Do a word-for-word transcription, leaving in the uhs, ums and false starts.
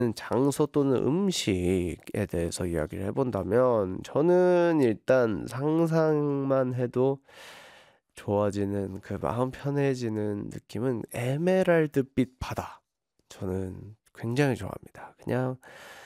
장소 또는 음식에 대해서 이야기를 해 본다면 저는 일단 상상만 해도 좋아지는 그 마음 편해지는 느낌은 에메랄드빛 바다. 저는 굉장히 좋아합니다. 그냥